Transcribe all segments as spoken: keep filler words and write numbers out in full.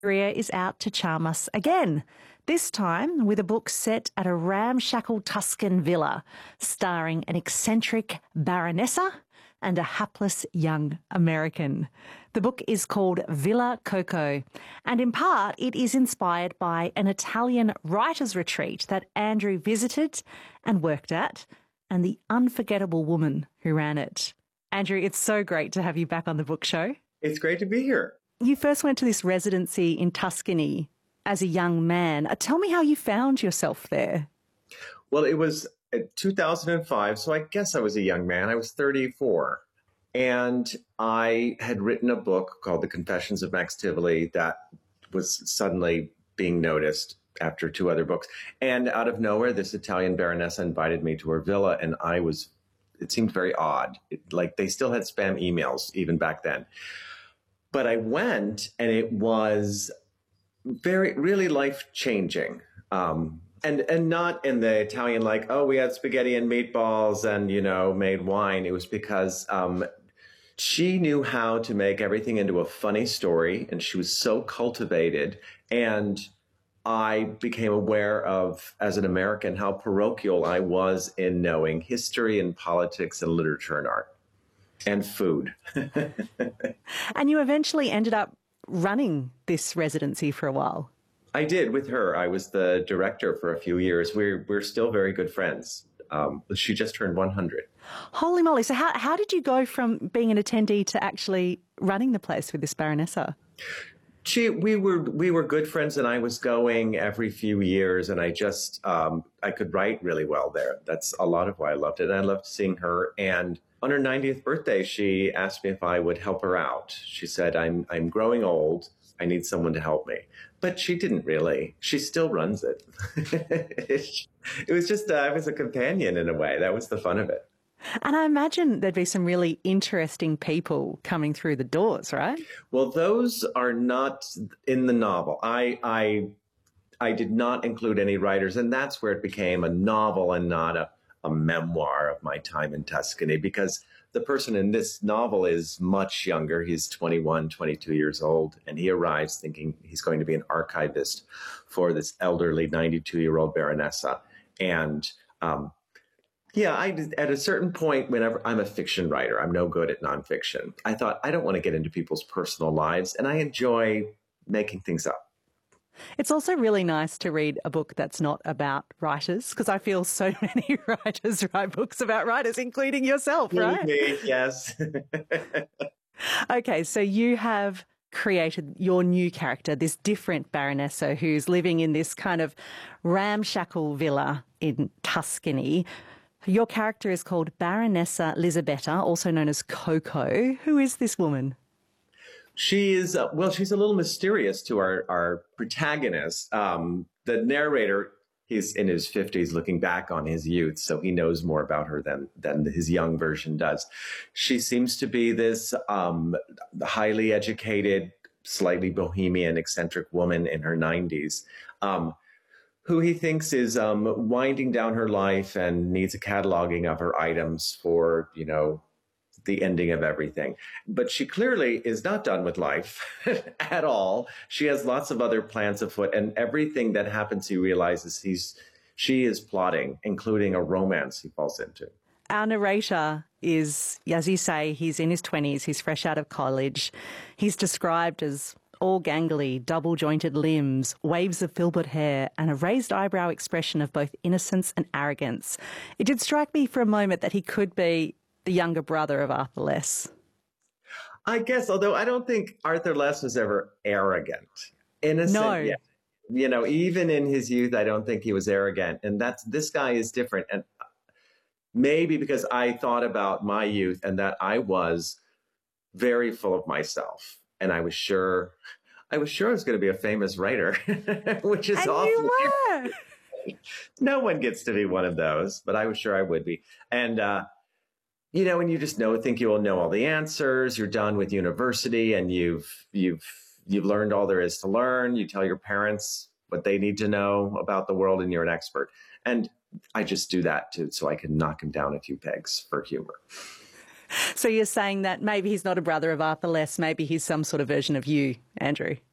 Career is out to charm us again, this time with a book set at a ramshackle Tuscan villa, starring an eccentric baronessa and a hapless young American. The book is called Villa Coco, and in part it is inspired by an Italian writers' retreat that Andrew visited and worked at, and the unforgettable woman who ran it. Andrew, it's so great to have you back on the book show. It's great to be here. You first went to this residency in Tuscany as a young man. Uh, tell me how you found yourself there. Well, it was two thousand five, so I guess I was a young man. I was thirty-four. And I had written a book called The Confessions of Max Tivoli that was suddenly being noticed after two other books. And out of nowhere, this Italian baronessa invited me to her villa, and I was, it seemed very odd. It, like they still had spam emails even back then. But I went, and it was very, really life-changing. Um, and and not in the Italian, like, oh, we had spaghetti and meatballs and, you know, made wine. It was because um, she knew how to make everything into a funny story, and she was so cultivated. And I became aware of, as an American, how parochial I was in knowing history and politics and literature and art. And food. And you eventually ended up running this residency for a while. I did with her. I was the director for a few years. We're we're still very good friends. Um, she just turned one hundred. Holy moly. So how, how did you go from being an attendee to actually running the place with this baronessa? She, we were we were good friends, and I was going every few years, and I just, um, I could write really well there. That's a lot of why I loved it. And I loved seeing her. And on her ninetieth birthday, she asked me if I would help her out. She said, I'm, I'm growing old. I need someone to help me. But she didn't really. She still runs it. It was just, uh, I was a companion in a way. That was the fun of it. And I imagine there'd be some really interesting people coming through the doors, right? Well, those are not in the novel. I, I, I did not include any writers, and that's where it became a novel and not a, a memoir of my time in Tuscany, because the person in this novel is much younger. He's twenty-one, twenty-two years old, and he arrives thinking he's going to be an archivist for this elderly ninety-two-year-old baronessa. And um, yeah, I, at a certain point, whenever I'm a fiction writer, I'm no good at nonfiction. I thought, I don't want to get into people's personal lives, and I enjoy making things up. It's also really nice to read a book that's not about writers, because I feel so many writers write books about writers, including yourself, right? Me, yes. Okay, so you have created your new character, this different baronessa who's living in this kind of ramshackle villa in Tuscany. Your character is called Baronessa Lisabetta, also known as Coco. Who is this woman? She is, uh, well, she's a little mysterious to our, our protagonist. Um, the narrator, he's in his fifties looking back on his youth, so he knows more about her than, than his young version does. She seems to be this um, highly educated, slightly bohemian, eccentric woman in her nineties, um, who he thinks is um, winding down her life and needs a cataloging of her items for, you know, the ending of everything. But she clearly is not done with life at all. She has lots of other plans afoot, and everything that happens, he realizes he's, she is plotting, including a romance he falls into. Our narrator is, as you say, he's in his twenties, he's fresh out of college. He's described as all gangly, double-jointed limbs, waves of filbert hair, and a raised eyebrow expression of both innocence and arrogance. It did strike me for a moment that he could be the younger brother of Arthur Less. I guess, although I don't think Arthur Less was ever arrogant. Innocent, no. Yeah. You know, even in his youth, I don't think he was arrogant. And that's, this guy is different. And maybe because I thought about my youth and that I was very full of myself. And I was sure, I was sure I was going to be a famous writer, which is and awful. You were. No one gets to be one of those, but I was sure I would be. And, uh, you know, and you just know, think you will know all the answers. You're done with university, and you've you've you've learned all there is to learn. You tell your parents what they need to know about the world, and you're an expert. And I just do that to so I can knock him down a few pegs for humor. So you're saying that maybe he's not a brother of Arthur Less, maybe he's some sort of version of you, Andrew.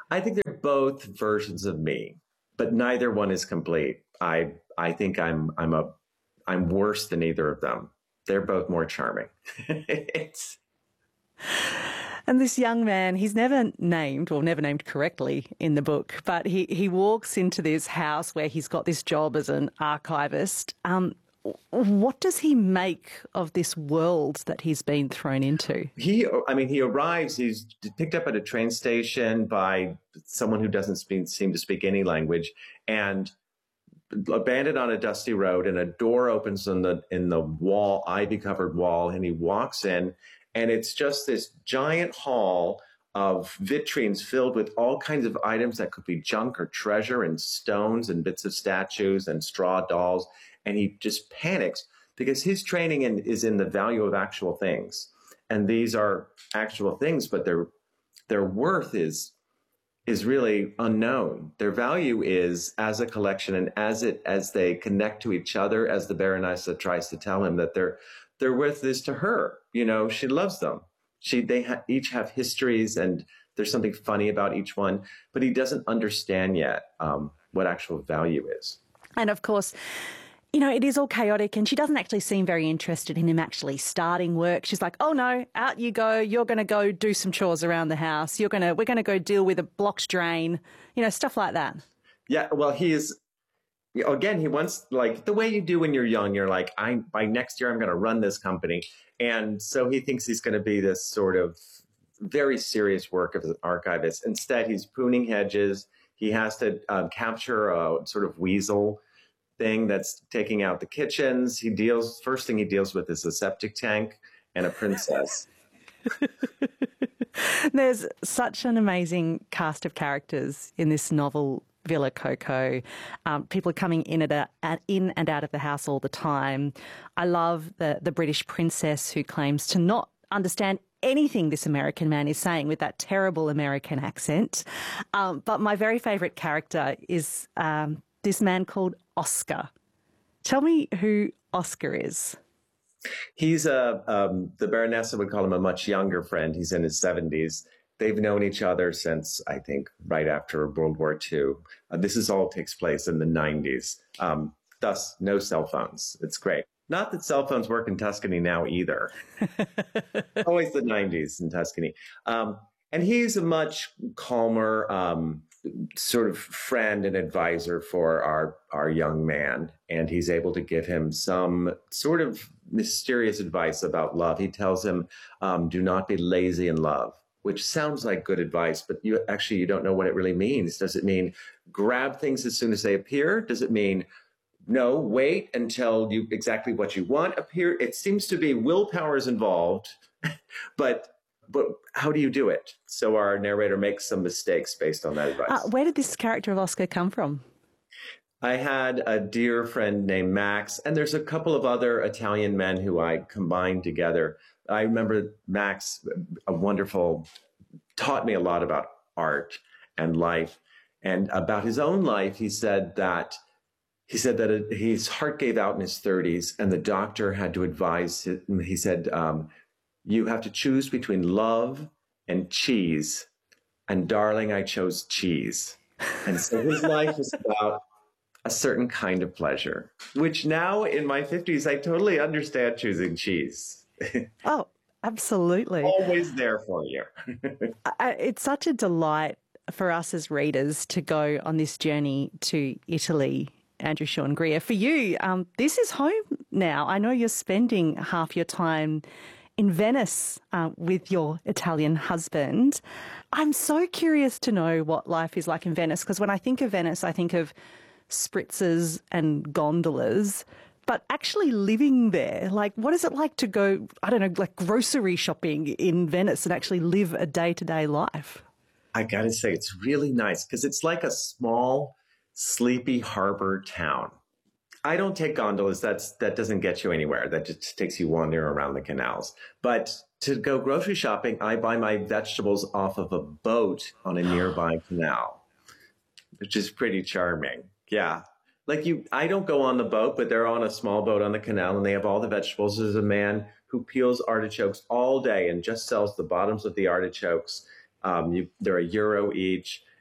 I think they're both versions of me, but neither one is complete. I I think I'm I'm a I'm worse than either of them. They're both more charming. it's And this young man, he's never named or never named correctly in the book, but he, he walks into this house where he's got this job as an archivist. Um, what does he make of this world that he's been thrown into? He, I mean, he arrives, he's picked up at a train station by someone who doesn't speak, seem to speak any language, and abandoned on a dusty road, and a door opens in the in the wall, ivy covered wall, and he walks in, and it's just this giant hall of vitrines filled with all kinds of items that could be junk or treasure, and stones and bits of statues and straw dolls. And he just panics because his training in, is in the value of actual things, and these are actual things, but their their worth is is really unknown. Their value is as a collection, and as it as they connect to each other, as the Baronessa tries to tell him that their their worth is to her. You know, she loves them. She they ha each have histories, and there's something funny about each one, but he doesn't understand yet um, what actual value is. And of course, you know, it is all chaotic, and she doesn't actually seem very interested in him actually starting work. She's like, oh no, out you go. You're going to go do some chores around the house. You're going to, we're going to go deal with a blocked drain, you know, stuff like that. Yeah. Well, he is, again, he wants, like the way you do when you're young, you're like, I, by next year, I'm going to run this company. And so he thinks he's going to be this sort of very serious work of an archivist. Instead, he's pruning hedges. He has to um, capture a sort of weasel thing that's taking out the kitchens. He deals, first thing he deals with is a septic tank and a princess. There's such an amazing cast of characters in this novel, Villa Coco. Um, people are coming in, at a, in and out of the house all the time. I love the, the British princess who claims to not understand anything this American man is saying with that terrible American accent. Um, but my very favourite character is um, this man called Oscar. Tell me who Oscar is. He's a, um, the Baronessa would call him a much younger friend. He's in his seventies. They've known each other since, I think, right after World War Two. Uh, this is all takes place in the nineties. Um, thus, no cell phones. It's great. Not that cell phones work in Tuscany now either. Always the nineties in Tuscany. Um, and he's a much calmer, um, sort of friend and advisor for our our young man, and he's able to give him some sort of mysterious advice about love. He tells him, um, do not be lazy in love, which sounds like good advice, but you actually you don't know what it really means. Does it mean grab things as soon as they appear? Does it mean no, wait until you exactly what you want appear? It seems to be willpower is involved, but But how do you do it? So our narrator makes some mistakes based on that advice. Uh, where did this character of Oscar come from? I had a dear friend named Max, and there's a couple of other Italian men who I combined together. I remember Max, a wonderful, taught me a lot about art and life. And about his own life, he said that he said that it, his heart gave out in his thirties, and the doctor had to advise him. He said, um, you have to choose between love and cheese. And darling, I chose cheese. And so his life is about a certain kind of pleasure, which now in my fifties, I totally understand choosing cheese. Oh, absolutely. Always there for you. It's such a delight for us as readers to go on this journey to Italy, Andrew Sean Greer. For you, um, this is home now. I know you're spending half your time in Venice uh, with your Italian husband. I'm so curious to know what life is like in Venice, because when I think of Venice, I think of spritzers and gondolas, but actually living there, like what is it like to go, I don't know, like grocery shopping in Venice and actually live a day-to-day life? I gotta say, it's really nice because it's like a small, sleepy harbor town. I don't take gondolas. That's that doesn't get you anywhere. That just takes you wandering around the canals. But to go grocery shopping, I buy my vegetables off of a boat on a nearby canal, which is pretty charming. Yeah. Like you, I don't go on the boat, but they're on a small boat on the canal and they have all the vegetables. There's a man who peels artichokes all day and just sells the bottoms of the artichokes. Um, you, they're a euro each.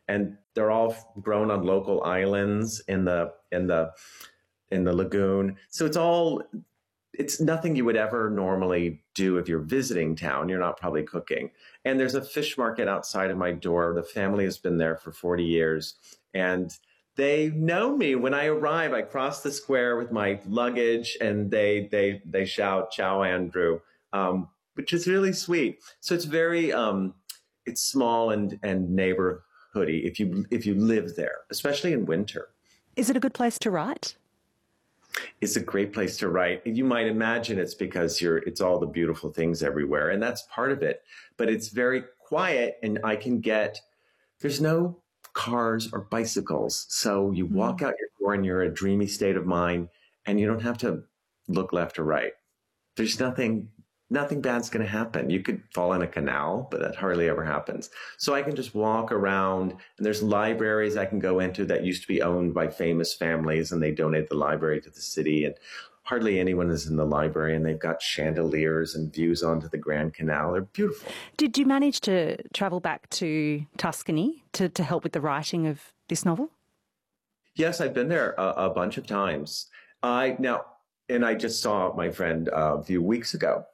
and they're all grown on local islands in the in the in the lagoon. So it's all it's nothing you would ever normally do if you're visiting town. You're not probably cooking. And there's a fish market outside of my door. The family has been there for forty years, and they know me. When I arrive, I cross the square with my luggage, and they they they shout, "Ciao, Andrew," um, which is really sweet. So it's very um, it's small and and neighborhoody if you if you live there, especially in winter. Is it a good place to write? It's a great place to write. You might imagine it's because you're it's all the beautiful things everywhere, and that's part of it. But it's very quiet, and I can get there's no cars or bicycles. So you walk out your door and you're in a dreamy state of mind, and you don't have to look left or right. There's nothing, nothing bad's going to happen. You could fall in a canal, but that hardly ever happens. So I can just walk around, and there's libraries I can go into that used to be owned by famous families, and they donate the library to the city. And hardly anyone is in the library, and they've got chandeliers and views onto the Grand Canal. They're beautiful. Did you manage to travel back to Tuscany to, to help with the writing of this novel? Yes, I've been there a, a bunch of times. I now, and I just saw my friend uh, a few weeks ago.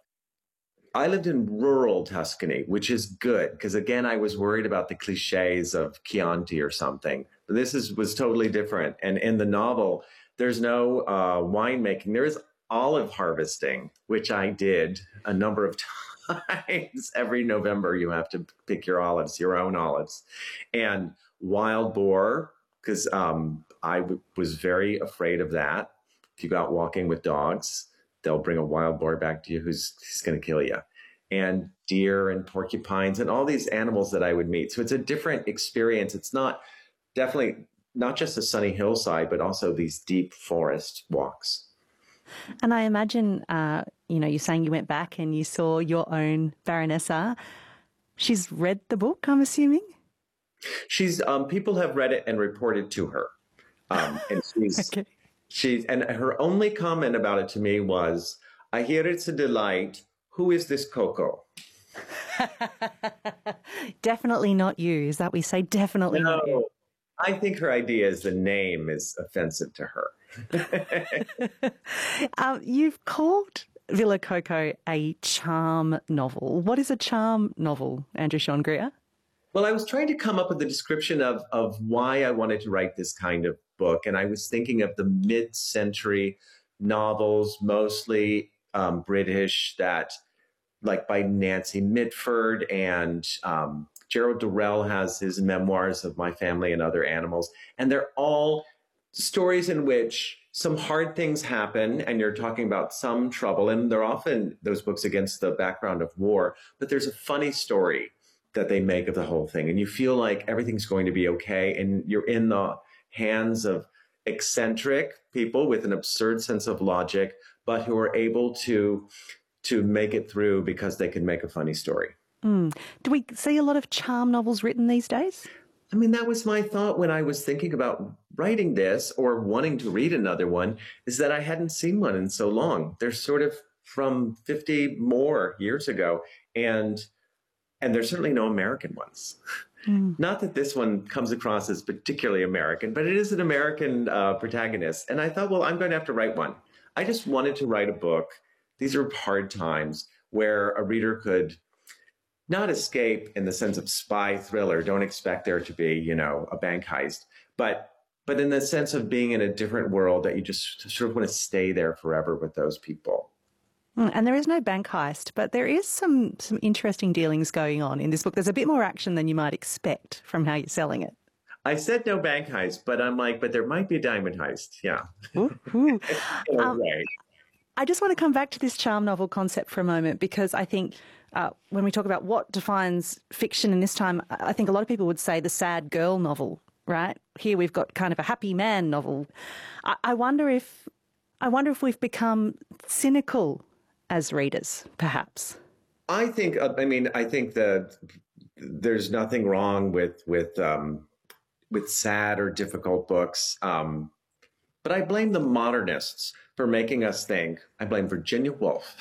I lived in rural Tuscany, which is good because, again, I was worried about the cliches of Chianti or something. But this is was totally different. And in the novel, there's no uh, winemaking. There is olive harvesting, which I did a number of times. Every November, you have to pick your olives, your own olives. And wild boar, because um, I w- was very afraid of that. If you go out walking with dogs, they'll bring a wild boar back to you who's, who's going to kill you. And deer and porcupines and all these animals that I would meet. So it's a different experience. It's not definitely not just a sunny hillside, but also these deep forest walks. And I imagine, uh, you know, you're saying you went back and you saw your own Baronessa. She's read the book, I'm assuming? She's, um, people have read it and reported to her. Um, and she's, okay. she's, and her only comment about it to me was, "I hear it's a delight. Who is this Coco?" Definitely not you. Is that we say definitely no. not you? I think her idea is the name is offensive to her. um, you've called Villa Coco a charm novel. What is a charm novel, Andrew Sean Greer? Well, I was trying to come up with a description of, of why I wanted to write this kind of book. And I was thinking of the mid-century novels, mostly um, British, that like by Nancy Mitford, and um, Gerald Durrell has his memoirs of My Family and Other Animals. And they're all stories in which some hard things happen, and you're talking about some trouble. And they're often those books against the background of war, but there's a funny story that they make of the whole thing. And you feel like everything's going to be okay. And you're in the hands of eccentric people with an absurd sense of logic, but who are able to, to make it through because they can make a funny story. Mm. Do we see a lot of charm novels written these days? I mean, that was my thought when I was thinking about writing this or wanting to read another one, is that I hadn't seen one in so long. They're sort of from fifty more years ago. And And there's certainly no American ones. Mm. Not that this one comes across as particularly American, but it is an American uh, protagonist. And I thought, well, I'm going to have to write one. I just wanted to write a book. These are hard times where a reader could not escape in the sense of spy thriller. Don't expect there to be, you know, a bank heist, but but in the sense of being in a different world that you just sort of want to stay there forever with those people. And there is no bank heist, but there is some some interesting dealings going on in this book. There's a bit more action than you might expect from how you're selling it. I said no bank heist, but I'm like, but there might be a diamond heist. Yeah. Ooh, ooh. um, way. I just want to come back to this charm novel concept for a moment, because I think uh, when we talk about what defines fiction in this time, I think a lot of people would say the sad girl novel, right? Here we've got kind of a happy man novel. I, I wonder if I wonder if we've become cynical as readers, perhaps. I think, I mean, I think that there's nothing wrong with with um, with sad or difficult books, um, but I blame the modernists for making us think. I blame Virginia Woolf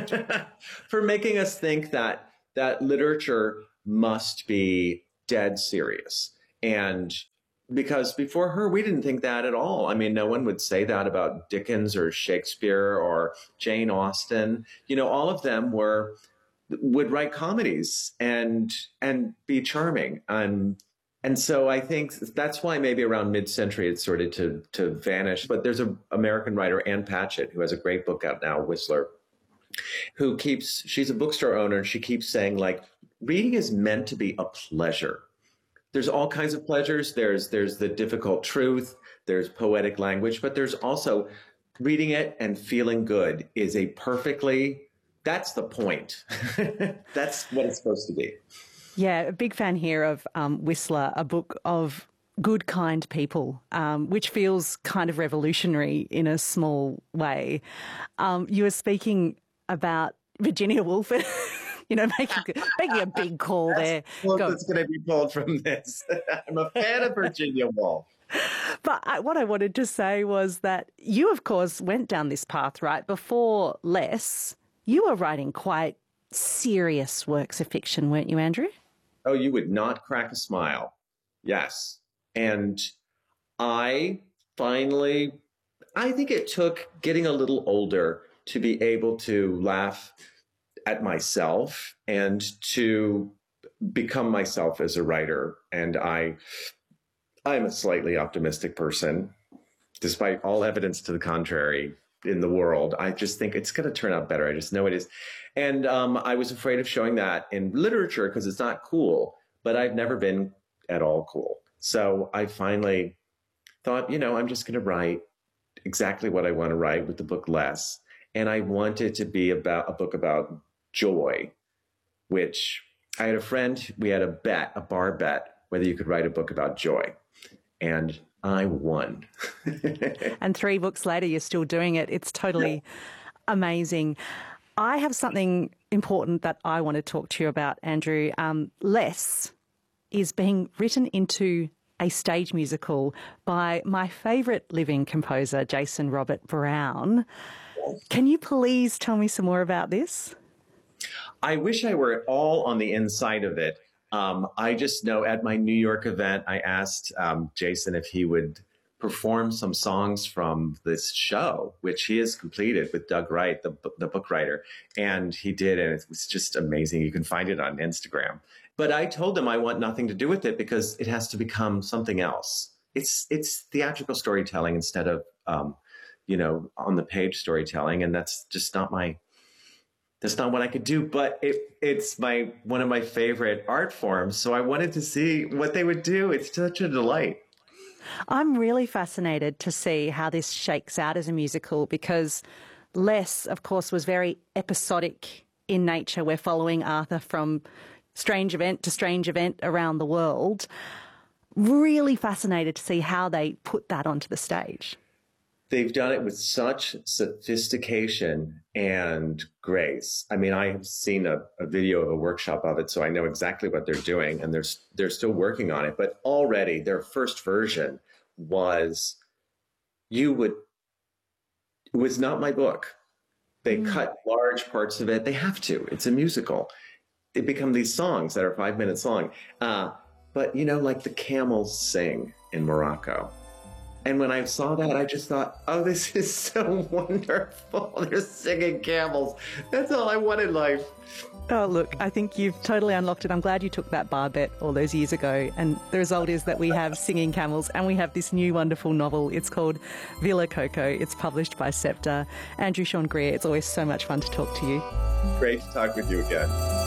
for making us think that that literature must be dead serious. And because before her, we didn't think that at all. I mean, no one would say that about Dickens or Shakespeare or Jane Austen. You know, all of them were would write comedies and and be charming. And and so I think that's why maybe around mid-century it started to to vanish. But there's an American writer, Ann Patchett, who has a great book out now, Whistler, who keeps, she's a bookstore owner, and she keeps saying, like, reading is meant to be a pleasure. There's all kinds of pleasures. There's there's the difficult truth, there's poetic language, but there's also reading it and feeling good is a perfectly, that's the point. That's what it's supposed to be. Yeah, a big fan here of um, Whistler, a book of good, kind people, um, which feels kind of revolutionary in a small way. Um, you were speaking about Virginia Woolf, you know, making, making a big call that's there. That's Go. That's going to be pulled from this. I'm a fan of Virginia Woolf. But I, what I wanted to say was that you, of course, went down this path, right? Before Less, you were writing quite serious works of fiction, weren't you, Andrew? Oh, you would not crack a smile. Yes. And I finally, I think it took getting a little older to be able to laugh at myself and to become myself as a writer. And I, I'm a slightly optimistic person, despite all evidence to the contrary in the world. I just think it's going to turn out better. I just know it is. And um, I was afraid of showing that in literature because it's not cool, but I've never been at all cool. So I finally thought, you know, I'm just going to write exactly what I want to write with the book Less. And I wanted to be about a book about joy, which I had a friend, we had a bet, a bar bet, whether you could write a book about joy. And I won. And three books later, you're still doing it. It's totally yeah. amazing. I have something important that I want to talk to you about, Andrew. Um, Less is being written into a stage musical by my favourite living composer, Jason Robert Brown. Can you please tell me some more about this? I wish I were all on the inside of it. Um, I just know at my New York event, I asked um, Jason if he would perform some songs from this show, which he has completed with Doug Wright, the, the book writer. And he did, and it was just amazing. You can find it on Instagram. But I told him I want nothing to do with it because it has to become something else. It's it's theatrical storytelling instead of, um, you know, on the page storytelling. And that's just not my, that's not what I could do. But it it's my one of my favorite art forms. So I wanted to see what they would do. It's such a delight. I'm really fascinated to see how this shakes out as a musical because Less, of course, was very episodic in nature. We're following Arthur from strange event to strange event around the world. Really fascinated to see how they put that onto the stage. They've done it with such sophistication and grace. I mean, I have seen a, a video of a workshop of it, so I know exactly what they're doing, and they're, they're still working on it. But already their first version was, you would, it was not my book. They mm. cut large parts of it. They have to. It's a musical. They become these songs that are five minutes long. Uh, but, you know, like the camels sing in Morocco. And when I saw that, I just thought, oh, this is so wonderful. They're singing camels. That's all I want in life. Oh, look, I think you've totally unlocked it. I'm glad you took that bar bet all those years ago. And the result is that we have singing camels and we have this new wonderful novel. It's called Villa Coco. It's published by Scepter. Andrew Sean Greer, it's always so much fun to talk to you. Great to talk with you again.